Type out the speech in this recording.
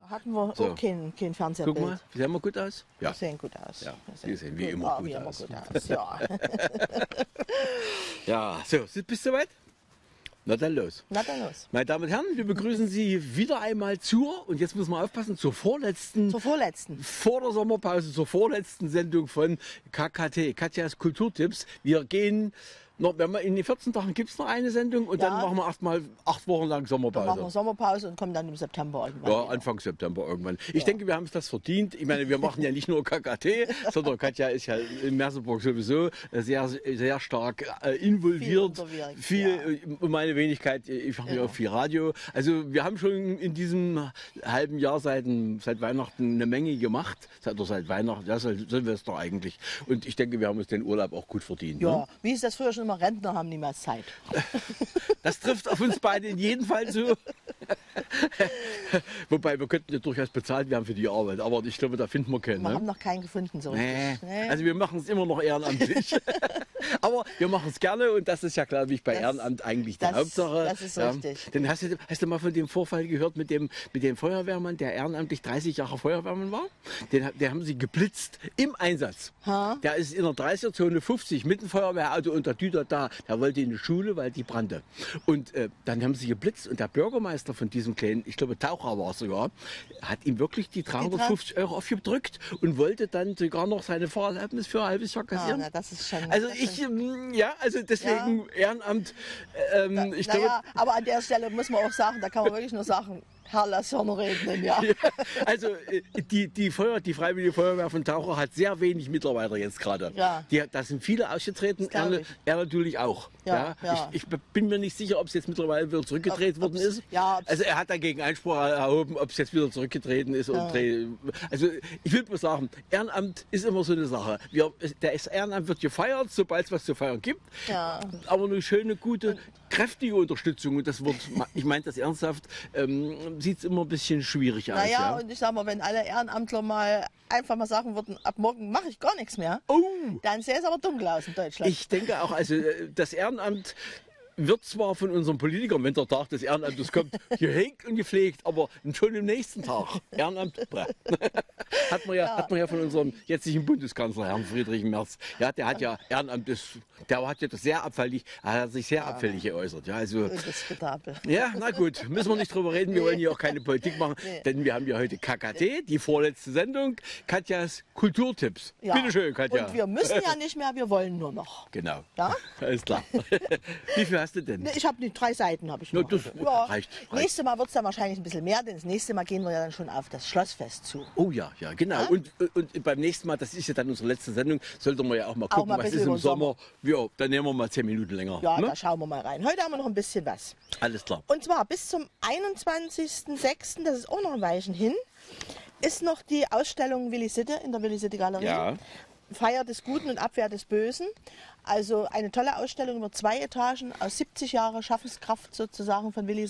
Hatten wir So. auch kein Fernsehbild. Guck mal, sehen wir gut aus? Ja. Die sehen gut aus. Ja, die sehen wie immer gut aus. Ja. Ja, so, bist du soweit? Na dann los. Na dann los. Meine Damen und Herren, wir begrüßen Sie wieder einmal und jetzt müssen wir aufpassen, zur vorletzten, vor der Sommerpause, zur vorletzten Sendung von KKT, Katjas Kulturtipps. Wir gehen noch, wenn wir in den 14 Tagen gibt es noch eine Sendung und dann machen wir erstmal 8 Wochen lang Sommerpause. Dann machen wir Sommerpause und kommen dann im September irgendwann. Ja, Anfang September irgendwann. Ich denke, wir haben es das verdient. Ich meine, wir machen ja nicht nur KKT, sondern Katja ist ja in Merseburg sowieso sehr, sehr stark involviert. Um meine Wenigkeit, ich mache ja auch viel Radio. Also wir haben schon in diesem halben Jahr seit Weihnachten eine Menge gemacht. Seit Weihnachten, ja, Silvester eigentlich. Und ich denke, wir haben uns den Urlaub auch gut verdient. Ja, ne? wie ist das früher schon immer? Rentner haben niemals Zeit. Das trifft auf uns beide in jedem Fall zu. Wobei, wir könnten ja durchaus bezahlt werden für die Arbeit, aber ich glaube, da finden wir keinen. Wir haben noch keinen gefunden so richtig. Nee. Also wir machen es immer noch ehrenamtlich. Aber wir machen es gerne und das ist ja, glaube ich, bei Ehrenamt eigentlich die Hauptsache. Das ist richtig. Denn hast du mal von dem Vorfall gehört mit dem Feuerwehrmann, der ehrenamtlich 30 Jahre Feuerwehrmann war? Den haben sie geblitzt im Einsatz. Der ist in der 30er-Zone 50 mit dem Feuerwehrauto und der Düter da. Der wollte in die Schule, weil die brannte. Und dann haben sie geblitzt und der Bürgermeister von diesem kleinen, ich glaube Taucher war es sogar, hat ihm wirklich die 350 Euro aufgedrückt und wollte dann sogar noch seine Fahrerlaubnis für ein halbes Jahr kassieren. Na, das ist schon, also deswegen Ehrenamt. Ich glaube, aber an der Stelle muss man auch sagen, da kann man wirklich nur sagen, Herr, lass noch reden, ja. Also die Freiwillige Feuerwehr von Taucher hat sehr wenig Mitarbeiter jetzt gerade. Ja. Da sind viele ausgetreten, er natürlich auch. Ja. Ich bin mir nicht sicher, ob es jetzt mittlerweile wieder zurückgedreht worden ist. Ja, also er hat dagegen Einspruch erhoben, ob es jetzt wieder zurückgetreten ist. Also ich will nur sagen, Ehrenamt ist immer so eine Sache. Das Ehrenamt wird gefeiert, sobald es was zu feiern gibt. Ja. Aber eine schöne, gute, kräftige Unterstützung. Und das wird, ich meine das ernsthaft, sieht es immer ein bisschen schwierig aus. Naja, und ich sag mal, wenn alle Ehrenamtler mal einfach mal sagen würden, ab morgen mache ich gar nichts mehr, dann sähe es aber dunkel aus in Deutschland. Ich denke auch, also das Ehrenamt wird zwar von unseren Politikern, wenn der Tag des Ehrenamtes kommt, gehegt und gepflegt, aber schon im nächsten Tag. Ehrenamt, hat man ja von unserem jetzigen Bundeskanzler, Herrn Friedrich Merz. Ja, der hat ja Ehrenamt, der hat ja das sehr abfällig, hat sich sehr abfällig geäußert. Ja, also, Diskutabel. Ja, na gut, müssen wir nicht drüber reden, wir wollen hier auch keine Politik machen, denn wir haben ja heute KKT, die vorletzte Sendung, Katjas Kulturtipps. Ja. Bitte schön, Katja. Und wir müssen ja nicht mehr, wir wollen nur noch. Genau. Ja? Alles klar. Wie viel hast du denn? Ich habe 3 Seiten. Habe ich noch. Das reicht. Nächstes Mal wird es dann wahrscheinlich ein bisschen mehr, denn das nächste Mal gehen wir ja dann schon auf das Schlossfest zu. Oh ja, genau. Ja? Und beim nächsten Mal, das ist ja dann unsere letzte Sendung, sollte man ja auch mal gucken, was ist im Sommer. Ja, dann nehmen wir mal 10 Minuten länger. Ja, da schauen wir mal rein. Heute haben wir noch ein bisschen was. Alles klar. Und zwar bis zum 21.06., das ist auch noch ein Weilchen hin, ist noch die Ausstellung Willi Sitte in der Willi Sitte Galerie. Ja. Feier des Guten und Abwehr des Bösen. Also eine tolle Ausstellung über 2 Etagen aus 70 Jahren Schaffenskraft sozusagen von Willi